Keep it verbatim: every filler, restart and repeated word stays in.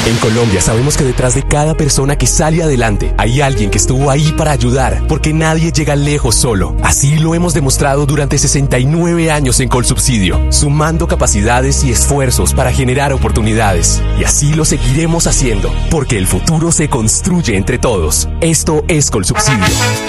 En Colombia sabemos que detrás de cada persona que sale adelante hay alguien que estuvo ahí para ayudar, porque nadie llega lejos solo. Así lo hemos demostrado durante sesenta y nueve años en Colsubsidio, sumando capacidades y esfuerzos para generar oportunidades. Y así lo seguiremos haciendo, porque el futuro se construye entre todos. Esto es Colsubsidio.